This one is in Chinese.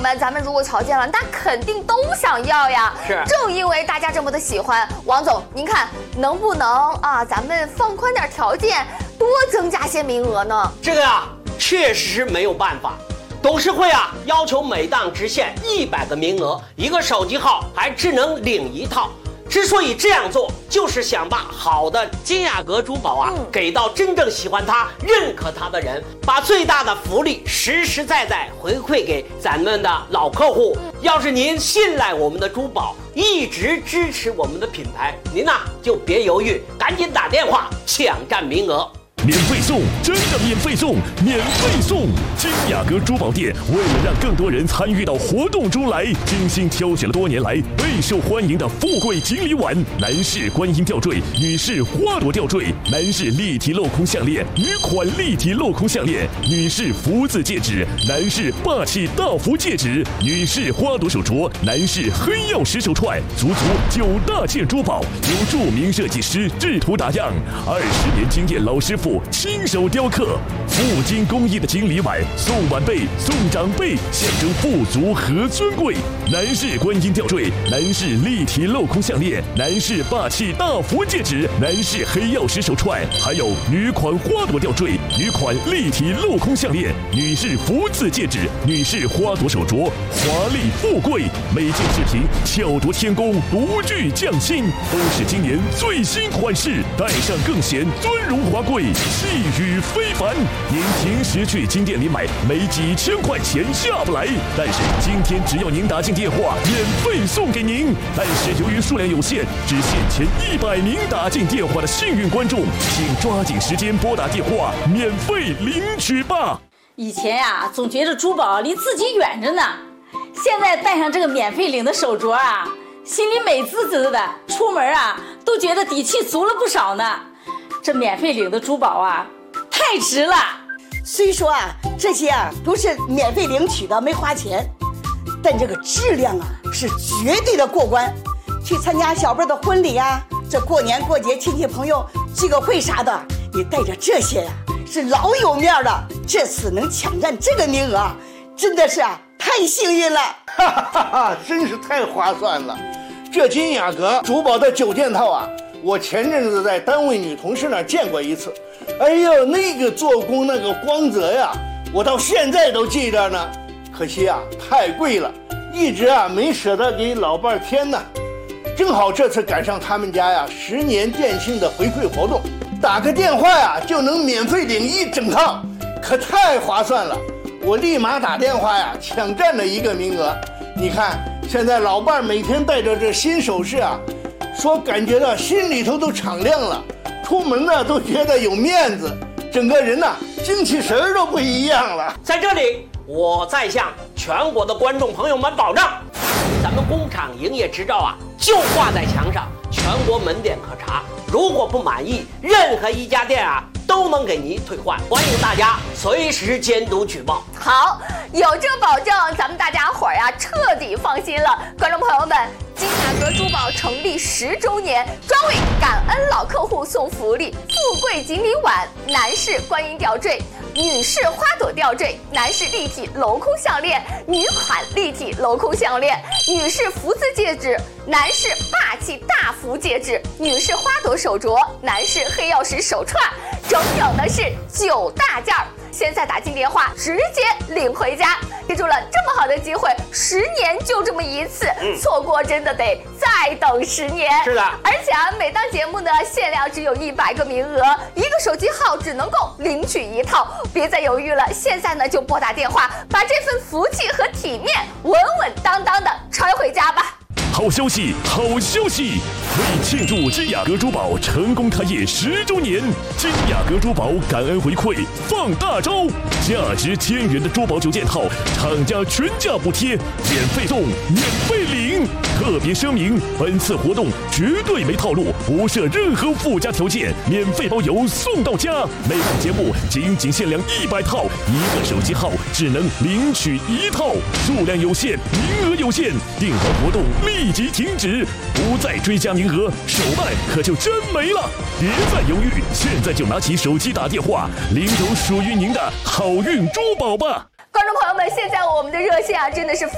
们，咱们如果瞧见了，那肯定都想要呀。 是， 正因为大家这么的喜欢，王总，您看能不能啊，咱们放宽点条件，多增加些名额呢？ 这个呀，确实是没有办法。董事会啊，要求每档只限100个名额，一个手机号还只能领1套。之所以这样做，就是想把好的金雅阁珠宝啊，给到真正喜欢它、认可它的人，把最大的福利实实在在回馈给咱们的老客户。要是您信赖我们的珠宝，一直支持我们的品牌，您呐就别犹豫，赶紧打电话抢占名额。 免费送，真的免费送，免费送！金雅阁珠宝店为了让更多人参与到活动中来，精心挑选了多年来备受欢迎的富贵锦鲤碗、男士观音吊坠、女士花朵吊坠、男士立体镂空项链、女款立体镂空项链、女士福字戒指、男士霸气大福戒指、女士花朵手镯、男士黑曜石手串，足9大件珠宝，由著名设计师制图打样，20年经验老师傅亲手雕刻，富金工艺的锦鲤碗，送晚辈送长辈，象征富足和尊贵。男士观音吊坠，男士立体镂空项链，男士霸气大福戒指，男士黑曜石手串，还有女款花朵吊坠、女款立体镂空项链、女士福字戒指、女士花朵手镯，华丽富贵，每件饰品巧夺天工，独具匠心，都是今年最新款式，戴上更显尊荣华贵。气宇非凡，您平时去金店里买，没几千块钱下不来。但是今天只要您打进电话，免费送给您。但是由于数量有限，只限前100名打进电话的幸运观众，请抓紧时间拨打电话，免费领取吧。 以前呀，总觉得珠宝离自己远着呢，现在戴上这个免费领的手镯啊，心里美滋滋的，出门啊都觉得底气足了不少呢。这免费领的珠宝啊，太值了。 虽说啊，这些啊都是免费领取的，没花钱，但这个质量啊是绝对的过关。去参加小辈的婚礼啊，这过年过节亲戚朋友聚个会啥的，你带着这些呀，是老有面的。这次能抢占这个名额啊，真的是啊太幸运了。 哈哈哈，真是太划算了。这金雅阁珠宝的9件套啊，我前阵子在单位女同事那儿见过一次，哎呦，那个做工那个光泽呀，我到现在都记着呢。可惜啊，太贵了，一直啊没舍得给老伴儿添呢。正好这次赶上他们家呀10年建新的回馈活动，打个电话呀就能免费领1整套，可太划算了。我立马打电话呀抢占了1个名额。你看现在老伴儿每天带着这新首饰啊，说感觉到心里头都敞亮了，出门呢都觉得有面子，整个人呢精气神都不一样了。 在这里，我再向全国的观众朋友们保证，咱们工厂营业执照啊就挂在墙上，全国门店可查。如果不满意，任何一家店啊都能给您退换。欢迎大家随时监督举报。 好，有这保证，咱们大家伙儿呀彻底放心了。观众朋友们，金雅阁珠宝成立10周年，专为感恩老客户送福利：富贵锦鲤碗、男士观音吊坠、女士花朵吊坠、男士立体镂空项链、女款立体镂空项链、女士福字戒指、男士霸气大福戒指、女士花朵手镯、男士黑曜石手串，整整的是9大件儿。现在打进电话，直接领回家。记住了，这么好的机会，10年就这么一次，错过真的得再等10年。 是的， 而且啊，每档节目呢限量只有100个名额，1个手机号只能够领取1套。别再犹豫了，现在呢就拨打电话，把这份福气和体面稳稳当当的揣回家吧。 好消息，好消息！为庆祝金雅阁珠宝成功开业10周年，金雅阁珠宝感恩回馈放大招，价值1000元的珠宝9件套，厂家全价补贴，免费送，免费领。特别声明，本次活动绝对没套路，不设任何附加条件，免费包邮送到家。每档节目仅限量100套，1个手机号只能领取1套，数量有限，名额有限，订单活动立即停止，不再追加名额，手办可就真没了。别再犹豫，现在就拿起手机打电话，领走属于您的好运珠宝吧。 观众朋友们，现在我们的热线啊真的是